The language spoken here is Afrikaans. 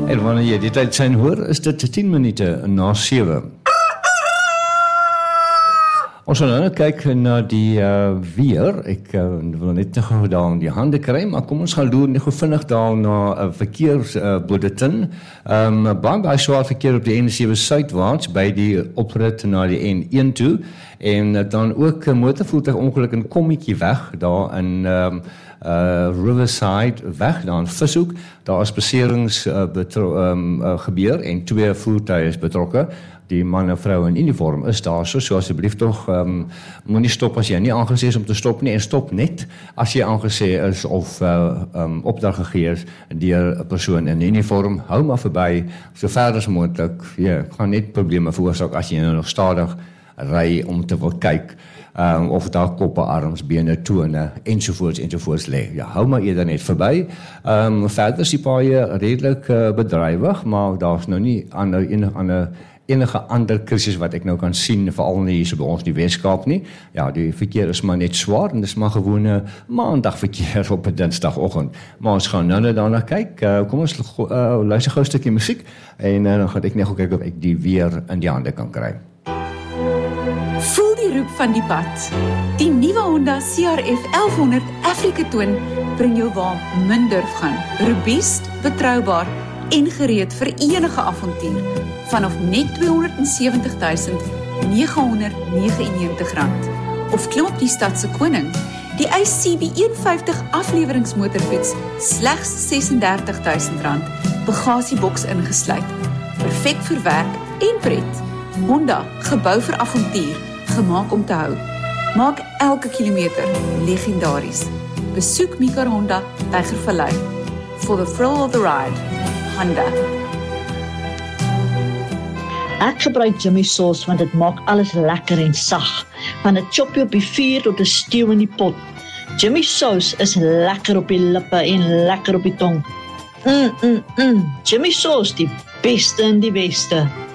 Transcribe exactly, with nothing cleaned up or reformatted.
En wanneer jy die tyd sein hoor, is dit tien minute na sewe. Ons gaan nou kyk na die uh, weer. Ek uh, wil net nog daar in die hande kry, maar kom ons gaan doen net gou vinnig daar na 'n uh, verkeersbulletin. Uh, um, baie baie swaar verkeer op die N sewe suidwaarts by die oprit na die N een toe en uh, dan ook 'n motorvoertuig ongeluk in Kommetjie weg daar in um, Uh, Riverside weg, daar in Vishoek, daar is beserings uh, betro- um, uh, gebeur en twee voertuie is betrokke. Die man en vrou in uniform is daar so, so asseblief tog, um, moenie stop as jy nie aangesê is om te stop nie, en stop net as jy aangesê is of uh, um, opdrag gegee is deur 'n persoon in uniform. Hou maar verby, so ver as moontlik. Ja, gaan net probleme veroorsaak as jy nou nog stadig ry om te wil kyk. Um, of daar koppe, arms, bene, tone, ensovoorts, ensovoorts lê. Ja, hou maar eerder net verby. Um, verder is die paaie redelik uh, bedrywig, maar daar's nou nie ander, enige, ander, enige ander krisis wat ek nou kan sien, veral nie hier so by ons die Weskaap nie. Ja, die verkeer is maar net swaar, en dis maar gewone maandagverkeer op 'n dinsdagoggend. Maar ons gaan nou net daarna kyk. Uh, kom ons uh, luister gou 'n stukkie musiek, en uh, dan gaan ek net gou kyk of ek die weer in die hande kan kry. Voel die roep van die pad. Die nuwe Honda C R F elf honderd Africa Twin bring jou waar min durf gaan. Robuust, betroubaar en gereed vir enige avontuur. Vanaf net tweehonderd sewentig tuisend nege honderd negenennegentig rand. Of klim op die stad se koning, die I C B een vyftig afleweringsmotorfiets, slegs ses en dertig tuisend rand. Bagasieboks ingesluit. Perfek vir werk en pret. Honda, gebou vir avontuur, gemaak om te hou. Maak elke kilometer legendaries. Besoek Mika Honda, Tygervallei. For the thrill of the ride. Honda. Ek gebruik Jimmy sauce want dit maak alles lekker en sag. Van 'n choppie op die vuur tot 'n stew in die pot. Jimmy sauce is lekker op die lippe en lekker op die tong. Mm, mm, mm. Jimmy sauce, die beste in die weste.